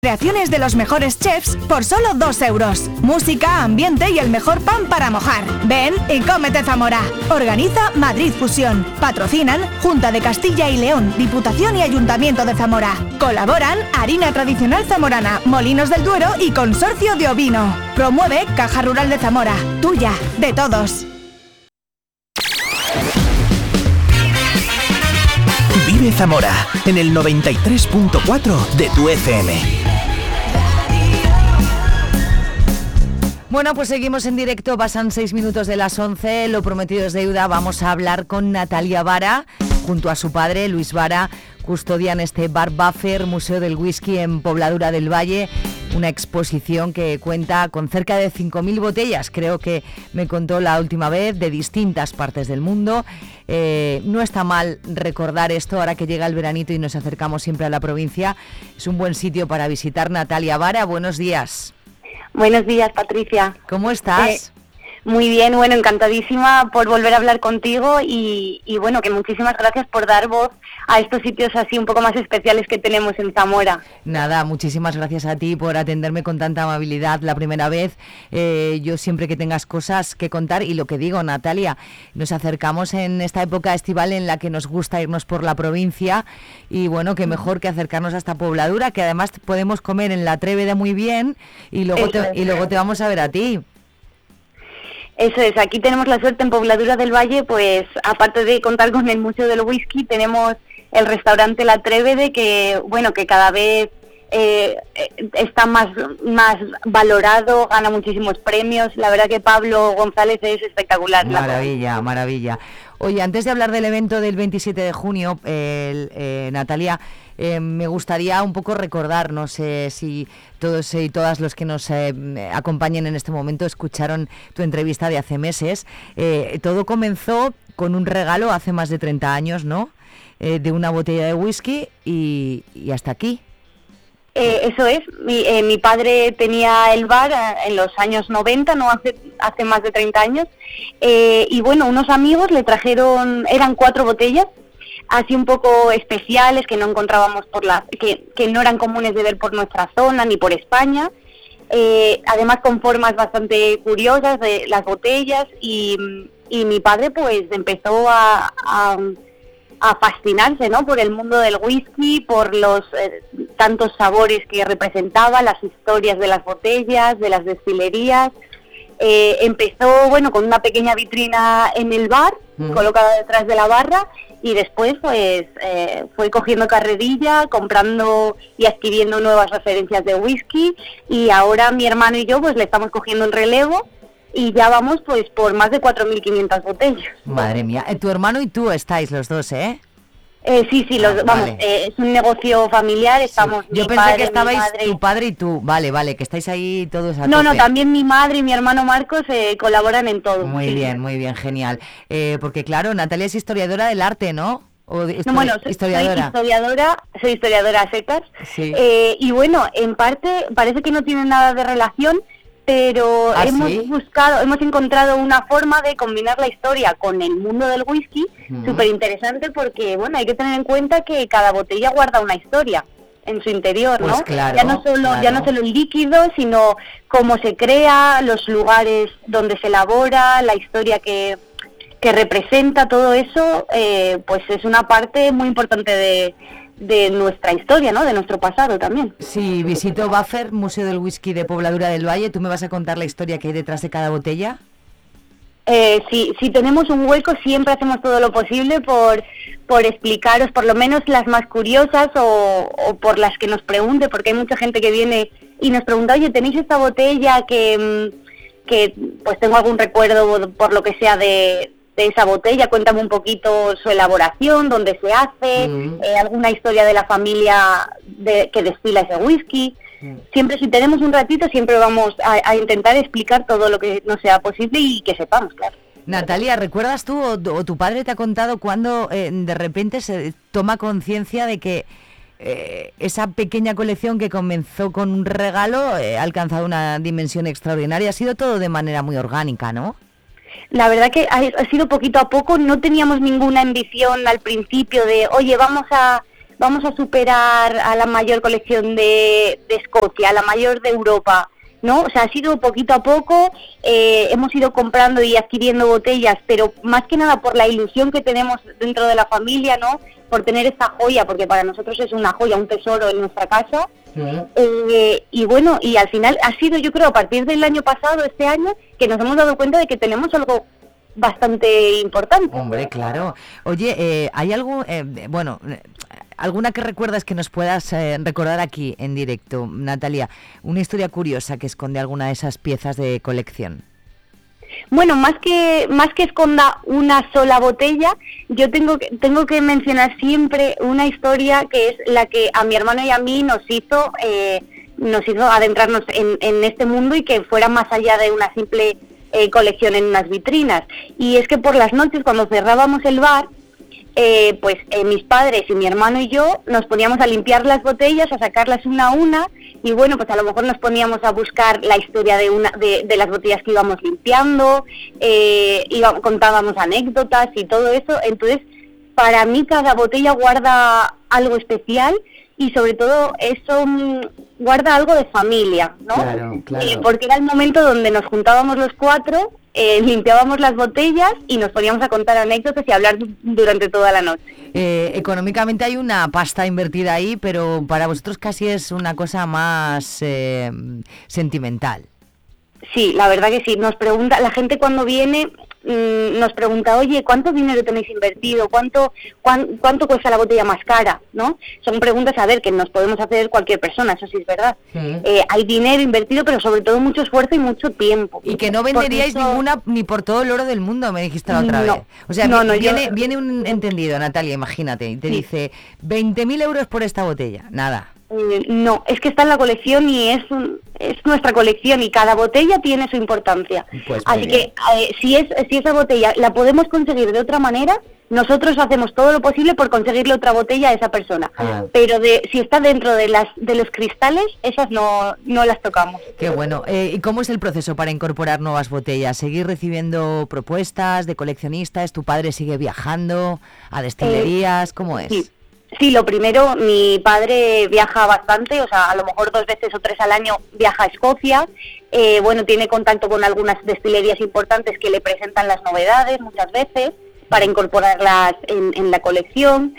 Creaciones de los mejores chefs por solo 2 euros. Música, ambiente y el mejor pan para mojar. Ven y cómete Zamora. Organiza Madrid Fusión. Patrocinan Junta de Castilla y León, Diputación y Ayuntamiento de Zamora. Colaboran Harina Tradicional Zamorana, Molinos del Duero y Consorcio de Ovino. Promueve Caja Rural de Zamora. Tuya, de todos. Vive Zamora en el 93.4 de tu FM. Bueno, pues seguimos en directo, pasan 6 minutos de las 11, lo prometido es deuda, vamos a hablar con Natalia Vara, junto a su padre, Luis Vara, custodian este Bar Buffer, Museo del Whisky en Pobladura del Valle, una exposición que cuenta con cerca de 5.000 botellas, creo que me contó la última vez, de distintas partes del mundo. No está mal recordar esto ahora que llega el veranito y nos acercamos siempre a la provincia, es un buen sitio para visitar. Natalia Vara, buenos días. Buenos días, Patricia. ¿Cómo estás? Muy bien, bueno, encantadísima por volver a hablar contigo y bueno, que muchísimas gracias por dar voz a estos sitios así un poco más especiales que tenemos en Zamora. Nada, muchísimas gracias a ti por atenderme con tanta amabilidad la primera vez. Yo siempre que tengas cosas que contar, y lo que digo, Natalia, nos acercamos en esta época estival en la que nos gusta irnos por la provincia y bueno, qué mejor que acercarnos a esta pobladura, que además podemos comer en la Trévede muy bien y luego te vamos a ver a ti. Eso es, aquí tenemos la suerte en Pobladura del Valle, pues aparte de contar con el Museo del Whisky, tenemos el restaurante La Trévede, que bueno, que cada vez está más valorado, gana muchísimos premios. La verdad que Pablo González es espectacular. Maravilla, maravilla. Oye, antes de hablar del evento del 27 de junio, Natalia, me gustaría un poco recordar, no sé si todos y todas los que nos acompañen en este momento escucharon tu entrevista de hace meses. Todo comenzó con un regalo hace más de 30 años, ¿no? De una botella de whisky y hasta aquí. Eso es, mi padre tenía el bar en los años 90, no hace más de 30 años, y bueno, unos amigos le trajeron, eran 4 botellas, así un poco especiales, que no encontrábamos que no eran comunes de ver por nuestra zona ni por España, además con formas bastante curiosas de las botellas, y mi padre pues empezó a fascinarse, ¿no?, por el mundo del whisky, por los tantos sabores que representaba, las historias de las botellas, de las destilerías. Empezó, bueno, con una pequeña vitrina en el bar, colocada detrás de la barra, y después pues fue cogiendo carrerilla, comprando y adquiriendo nuevas referencias de whisky, y ahora mi hermano y yo pues le estamos cogiendo el relevo, y ya vamos pues por más de 4.500 botellas. Madre mía, tu hermano y tú estáis los dos, ¿eh? Sí, vamos, vale. Es un negocio familiar, estamos... Sí. Yo pensé que estabais tu padre y tú, vale, que estáis ahí todos a tope. No, también mi madre y mi hermano Marcos colaboran en todo. Muy bien, genial. Porque claro, Natalia es historiadora del arte, ¿no? Historiadora. Soy historiadora a secas. Sí. Y bueno, en parte parece que no tiene nada de relación, pero hemos encontrado una forma de combinar la historia con el mundo del whisky, súper interesante, porque bueno, hay que tener en cuenta que cada botella guarda una historia en su interior, pues ¿no? Claro, ya no solo el líquido, sino cómo se crea, los lugares donde se elabora, la historia que representa, todo eso, pues es una parte muy importante de nuestra historia, ¿no?, de nuestro pasado también. Sí, visito Buffer, Museo del Whisky de Pobladura del Valle. ¿Tú me vas a contar la historia que hay detrás de cada botella? Si tenemos un hueco, siempre hacemos todo lo posible por explicaros por lo menos las más curiosas o por las que nos pregunte, porque hay mucha gente que viene y nos pregunta, oye, ¿tenéis esta botella que pues tengo algún recuerdo por lo que sea de esa botella? Cuéntame un poquito su elaboración, dónde se hace, alguna historia de la familia que destila ese whisky. Siempre, si tenemos un ratito, siempre vamos a intentar explicar todo lo que nos sea posible y que sepamos, claro. Natalia, ¿recuerdas tú o tu padre te ha contado cuando de repente se toma conciencia de que esa pequeña colección que comenzó con un regalo ha alcanzado una dimensión extraordinaria? Ha sido todo de manera muy orgánica, ¿no? La verdad que ha sido poquito a poco, no teníamos ninguna ambición al principio de, oye, vamos a vamos a superar a la mayor colección de Escocia, a la mayor de Europa, ¿no? O sea, ha sido poquito a poco, hemos ido comprando y adquiriendo botellas, pero más que nada por la ilusión que tenemos dentro de la familia, ¿no? Por tener esta joya, porque para nosotros es una joya, un tesoro en nuestra casa. Y bueno, y al final ha sido, yo creo, a partir del año pasado, este año, que nos hemos dado cuenta de que tenemos algo bastante importante. Hombre, claro. Oye, ¿hay algo, alguna que recuerdas que nos puedas recordar aquí en directo, Natalia? Una historia curiosa que esconde alguna de esas piezas de colección. Bueno, más que esconda una sola botella, yo tengo que mencionar siempre una historia que es la que a mi hermano y a mí nos hizo adentrarnos en este mundo y que fuera más allá de una simple colección en unas vitrinas. Y es que por las noches, cuando cerrábamos el bar, mis padres y mi hermano y yo nos poníamos a limpiar las botellas, a sacarlas una a una, y bueno, pues a lo mejor nos poníamos a buscar la historia de las botellas que íbamos limpiando, contábamos anécdotas y todo eso. Entonces, para mí cada botella guarda algo especial y sobre todo eso guarda algo de familia, ¿no? Claro. Porque era el momento donde nos juntábamos los cuatro, limpiábamos las botellas y nos poníamos a contar anécdotas y a hablar durante toda la noche. Económicamente hay una pasta invertida ahí, pero para vosotros casi es una cosa más sentimental. Sí, la verdad que sí. Nos pregunta, la gente cuando viene nos pregunta, oye, ¿cuánto dinero tenéis invertido? ¿Cuánto cuesta la botella más cara? ¿No? Son preguntas, a ver, que nos podemos hacer cualquier persona, eso sí es verdad. Hay dinero invertido, pero sobre todo mucho esfuerzo y mucho tiempo. Y que no venderíais ninguna ni por todo el oro del mundo, me dijiste la otra vez. O sea, viene un entendido, Natalia, imagínate, y te dice 20.000 euros por esta botella. Nada. No, es que está en la colección y es nuestra colección y cada botella tiene su importancia. Pues así que si esa botella la podemos conseguir de otra manera, nosotros hacemos todo lo posible por conseguirle otra botella a esa persona. Pero si está dentro de los cristales, esas no las tocamos. Qué bueno. ¿Y cómo es el proceso para incorporar nuevas botellas? ¿Seguir recibiendo propuestas de coleccionistas? ¿Tu padre sigue viajando a destilerías? ¿Cómo es? Sí, lo primero, mi padre viaja bastante, o sea, a lo mejor 2 veces o 3 al año viaja a Escocia. Tiene contacto con algunas destilerías importantes que le presentan las novedades muchas veces para incorporarlas en la colección.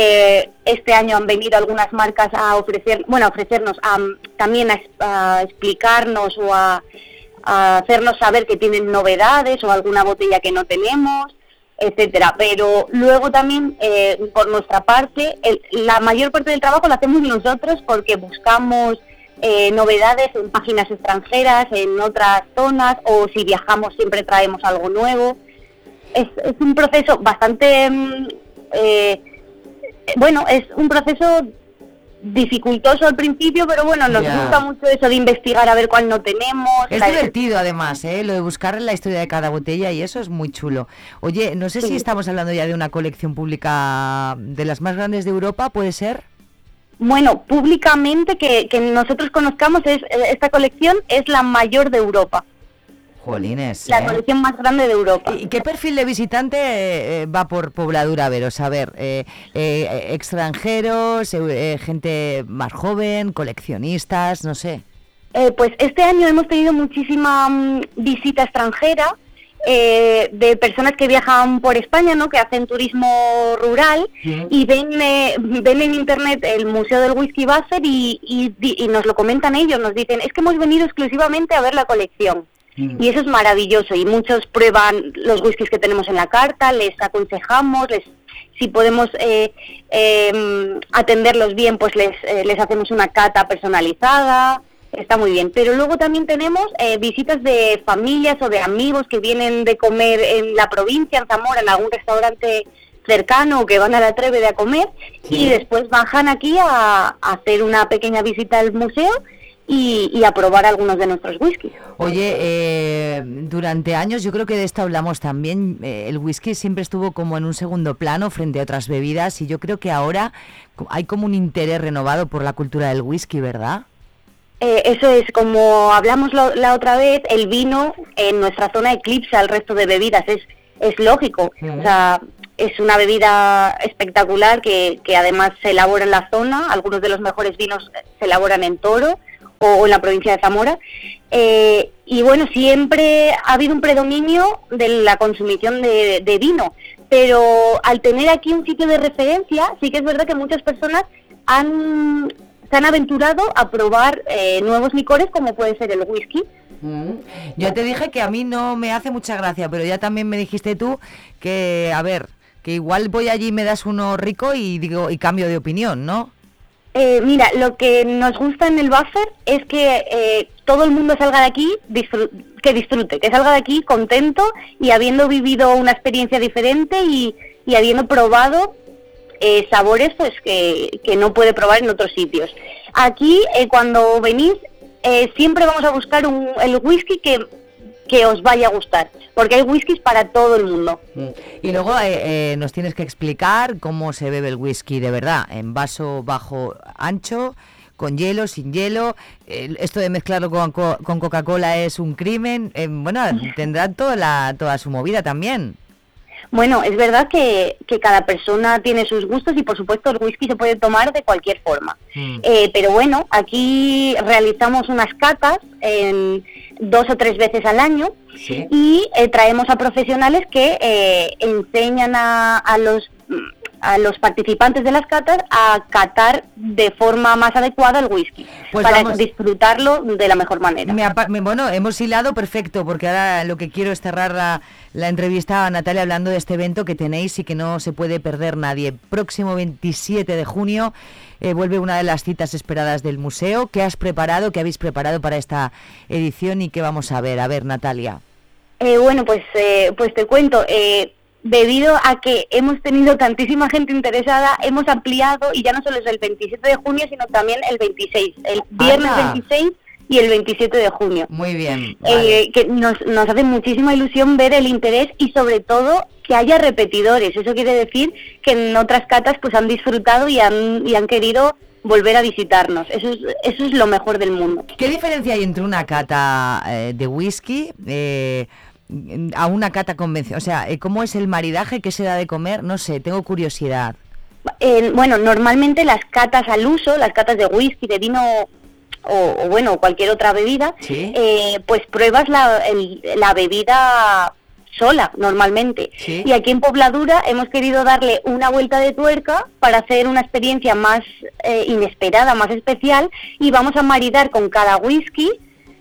Este año han venido algunas marcas a ofrecernos también a explicarnos o a hacernos saber que tienen novedades o alguna botella que no tenemos, etcétera. Pero luego también, por nuestra parte, la mayor parte del trabajo lo hacemos nosotros porque buscamos novedades en páginas extranjeras, en otras zonas, o si viajamos siempre traemos algo nuevo. Es un proceso bastante, es un proceso dificultoso al principio, pero bueno, nos gusta mucho eso de investigar a ver cuál no tenemos. Es divertido además, lo de buscar la historia de cada botella, y eso es muy chulo. Oye, no sé si estamos hablando ya de una colección pública de las más grandes de Europa, ¿puede ser? Bueno, públicamente que nosotros conozcamos, esta colección es la mayor de Europa. Jolines, la colección más grande de Europa. ¿Y qué perfil de visitante va por Pobladura Veros? A ver, extranjeros, gente más joven, coleccionistas, no sé. Pues este año hemos tenido muchísima visita extranjera, de personas que viajan por España, ¿no? Que hacen turismo rural y ven en internet el Museo del Whisky Buzzer y nos lo comentan ellos, nos dicen, es que hemos venido exclusivamente a ver la colección. Y eso es maravilloso, y muchos prueban los whiskies que tenemos en la carta, les aconsejamos, si podemos atenderlos bien, pues les hacemos una cata personalizada, está muy bien. Pero luego también tenemos visitas de familias o de amigos que vienen de comer en la provincia, en Zamora, en algún restaurante cercano, o que van a la Trébede a comer, y después bajan aquí a hacer una pequeña visita al museo y a probar algunos de nuestros whiskies. Oye, durante años, yo creo que de esto hablamos también, el whisky siempre estuvo como en un segundo plano frente a otras bebidas, y yo creo que ahora hay como un interés renovado por la cultura del whisky, ¿verdad? Eso es, como hablamos la otra vez, el vino en nuestra zona eclipsa al resto de bebidas, es lógico. O sea, es una bebida espectacular que además se elabora en la zona. Algunos de los mejores vinos se elaboran en Toro o en la provincia de Zamora. Y bueno, siempre ha habido un predominio de la consumición de vino, pero al tener aquí un sitio de referencia, sí que es verdad que muchas personas se han aventurado a probar nuevos licores, como puede ser el whisky. Yo te dije que a mí no me hace mucha gracia, pero ya también me dijiste tú que, a ver, que igual voy allí y me das uno rico y cambio de opinión, ¿no? Mira, lo que nos gusta en el Buffer es que todo el mundo salga de aquí, que disfrute, que salga de aquí contento y habiendo vivido una experiencia diferente y habiendo probado sabores pues que no puede probar en otros sitios. Aquí, cuando venís, siempre vamos a buscar el whisky que os vaya a gustar, porque hay whiskies para todo el mundo. Y luego nos tienes que explicar cómo se bebe el whisky de verdad, en vaso bajo ancho, con hielo, sin hielo. Esto de mezclarlo con Coca-Cola es un crimen. Bueno, tendrá toda su movida también. Bueno, es verdad que cada persona tiene sus gustos y por supuesto el whisky se puede tomar de cualquier forma. Pero bueno, aquí realizamos unas catas 2 o 3 veces al año. ¿Sí? Y traemos a profesionales que enseñan a los participantes de las catas a catar de forma más adecuada el whisky, pues para disfrutarlo de la mejor manera. Bueno, hemos hilado perfecto, porque ahora lo que quiero es cerrar la entrevista a Natalia hablando de este evento que tenéis y que no se puede perder nadie. Próximo 27 de junio vuelve una de las citas esperadas del museo. ¿Qué has preparado, qué habéis preparado para esta edición y qué vamos a ver? A ver, Natalia. Bueno, pues te cuento. Debido a que hemos tenido tantísima gente interesada, hemos ampliado y ya no solo es el 27 de junio, sino también el 26, el viernes 26 y el 27 de junio. Muy bien. Vale. Que nos hace muchísima ilusión ver el interés y sobre todo que haya repetidores. Eso quiere decir que en otras catas pues han disfrutado y han querido volver a visitarnos. Eso es lo mejor del mundo. ¿Qué diferencia hay entre una cata de whisky a una cata convencional? O sea, ¿cómo es el maridaje? ¿Qué se da de comer? No sé, tengo curiosidad. Bueno, normalmente las catas al uso, las catas de whisky, de vino o bueno, cualquier otra bebida, ¿sí? Pues pruebas la bebida sola, normalmente. ¿Sí? Y aquí en Pobladura hemos querido darle una vuelta de tuerca para hacer una experiencia más inesperada, más especial, y vamos a maridar con cada whisky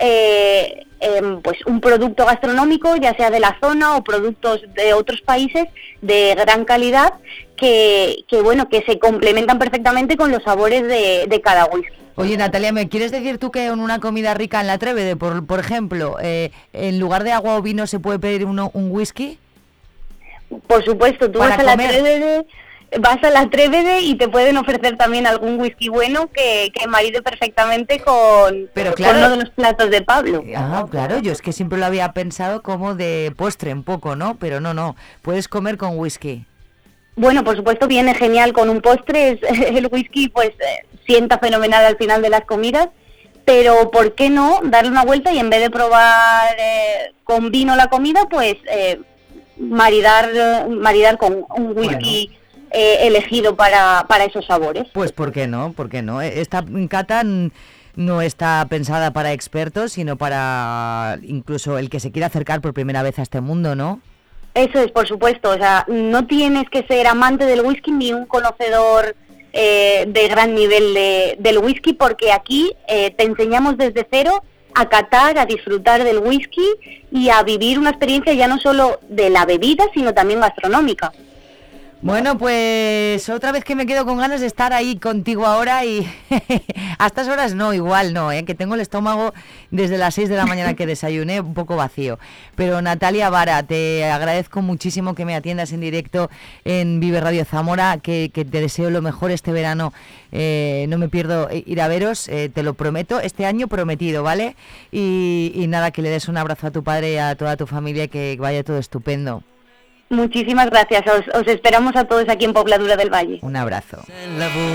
pues un producto gastronómico, ya sea de la zona o productos de otros países de gran calidad que se complementan perfectamente con los sabores de cada whisky. Oye, Natalia, ¿me quieres decir tú que en una comida rica en la Trévede, por ejemplo, en lugar de agua o vino se puede pedir un whisky? Por supuesto, tú vas a la Trévede y te pueden ofrecer también algún whisky bueno que maride perfectamente con uno de los platos de Pablo. Ah, claro, yo es que siempre lo había pensado como de postre un poco, ¿no? Pero no, puedes comer con whisky. Bueno, por supuesto viene genial con un postre, el whisky pues sienta fenomenal al final de las comidas, pero ¿por qué no darle una vuelta y en vez de probar con vino la comida, pues maridar con un whisky elegido para esos sabores? Pues ¿por qué no? Esta cata no está pensada para expertos, sino para incluso el que se quiera acercar por primera vez a este mundo, ¿no? Eso es, por supuesto, o sea, no tienes que ser amante del whisky ni un conocedor de gran nivel del whisky, porque aquí te enseñamos desde cero a catar, a disfrutar del whisky y a vivir una experiencia ya no solo de la bebida, sino también gastronómica. Bueno, pues otra vez que me quedo con ganas de estar ahí contigo ahora y a estas horas igual no, que tengo el estómago desde las 6 de la mañana que desayuné un poco vacío. Pero Natalia Vara, te agradezco muchísimo que me atiendas en directo en Vive Radio Zamora, que te deseo lo mejor este verano. No me pierdo ir a veros, te lo prometo, este año prometido, ¿vale? Y nada, que le des un abrazo a tu padre y a toda tu familia y que vaya todo estupendo. Muchísimas gracias, os esperamos a todos aquí en Pobladura del Valle. Un abrazo.